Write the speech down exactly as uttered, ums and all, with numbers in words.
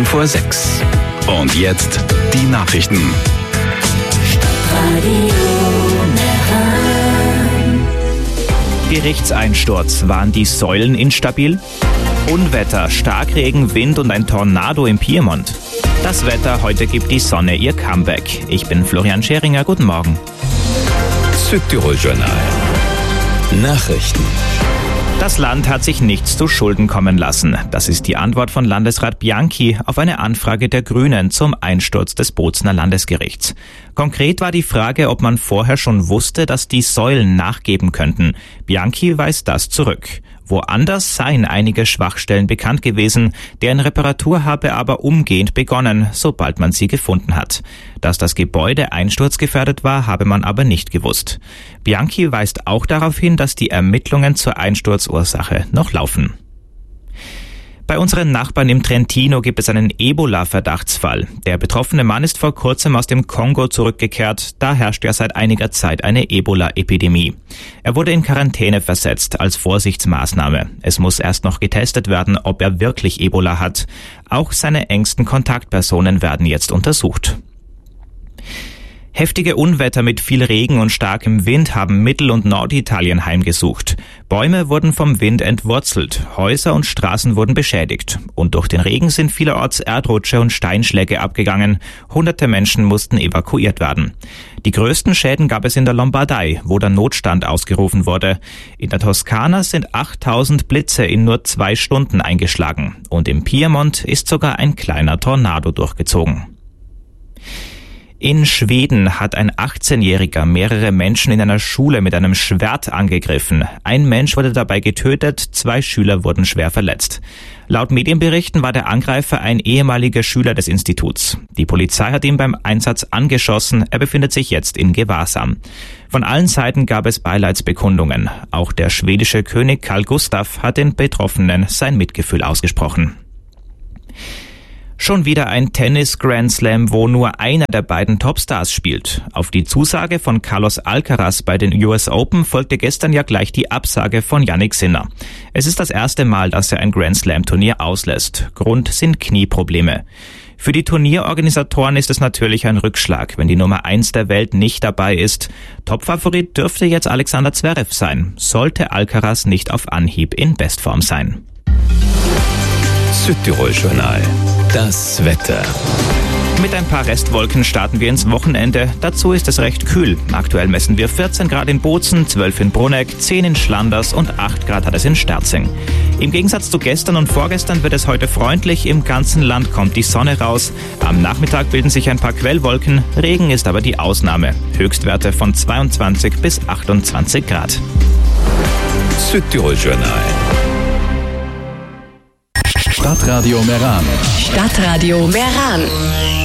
Vor sechs. Und jetzt die Nachrichten. Gerichtseinsturz. Waren die Säulen instabil? Unwetter, Starkregen, Wind und ein Tornado im Piemont. Das Wetter, heute gibt die Sonne ihr Comeback. Ich bin Florian Scheringer, guten Morgen. Südtirol-Journal. Nachrichten. Das Land hat sich nichts zu Schulden kommen lassen. Das ist die Antwort von Landesrat Bianchi auf eine Anfrage der Grünen zum Einsturz des Bozner Landesgerichts. Konkret war die Frage, ob man vorher schon wusste, dass die Säulen nachgeben könnten. Bianchi weist das zurück. Woanders seien einige Schwachstellen bekannt gewesen, deren Reparatur habe aber umgehend begonnen, sobald man sie gefunden hat. Dass das Gebäude einsturzgefährdet war, habe man aber nicht gewusst. Bianchi weist auch darauf hin, dass die Ermittlungen zur Einsturzursache noch laufen. Bei unseren Nachbarn im Trentino gibt es einen Ebola-Verdachtsfall. Der betroffene Mann ist vor kurzem aus dem Kongo zurückgekehrt. Da herrscht ja seit einiger Zeit eine Ebola-Epidemie. Er wurde in Quarantäne versetzt als Vorsichtsmaßnahme. Es muss erst noch getestet werden, ob er wirklich Ebola hat. Auch seine engsten Kontaktpersonen werden jetzt untersucht. Heftige Unwetter mit viel Regen und starkem Wind haben Mittel- und Norditalien heimgesucht. Bäume wurden vom Wind entwurzelt, Häuser und Straßen wurden beschädigt. Und durch den Regen sind vielerorts Erdrutsche und Steinschläge abgegangen. Hunderte Menschen mussten evakuiert werden. Die größten Schäden gab es in der Lombardei, wo der Notstand ausgerufen wurde. In der Toskana sind achttausend Blitze in nur zwei Stunden eingeschlagen. Und im Piemont ist sogar ein kleiner Tornado durchgezogen. In Schweden hat ein achtzehnjähriger mehrere Menschen in einer Schule mit einem Schwert angegriffen. Ein Mensch wurde dabei getötet, zwei Schüler wurden schwer verletzt. Laut Medienberichten war der Angreifer ein ehemaliger Schüler des Instituts. Die Polizei hat ihn beim Einsatz angeschossen, er befindet sich jetzt in Gewahrsam. Von allen Seiten gab es Beileidsbekundungen. Auch der schwedische König Carl Gustaf hat den Betroffenen sein Mitgefühl ausgesprochen. Schon wieder ein Tennis-Grand Slam, wo nur einer der beiden Topstars spielt. Auf die Zusage von Carlos Alcaraz bei den U S Open folgte gestern ja gleich die Absage von Jannik Sinner. Es ist das erste Mal, dass er ein Grand Slam-Turnier auslässt. Grund sind Knieprobleme. Für die Turnierorganisatoren ist es natürlich ein Rückschlag, wenn die Nummer eins der Welt nicht dabei ist. Topfavorit dürfte jetzt Alexander Zverev sein, sollte Alcaraz nicht auf Anhieb in Bestform sein. Südtirol-Journal. Das Wetter. Mit ein paar Restwolken starten wir ins Wochenende. Dazu ist es recht kühl. Aktuell messen wir vierzehn Grad in Bozen, zwölf in Bruneck, zehn in Schlanders und acht Grad hat es in Sterzing. Im Gegensatz zu gestern und vorgestern wird es heute freundlich. Im ganzen Land kommt die Sonne raus. Am Nachmittag bilden sich ein paar Quellwolken. Regen ist aber die Ausnahme. Höchstwerte von zweiundzwanzig bis achtundzwanzig Grad. Südtirol-Journal. Stadtradio Meran. Stadtradio Meran.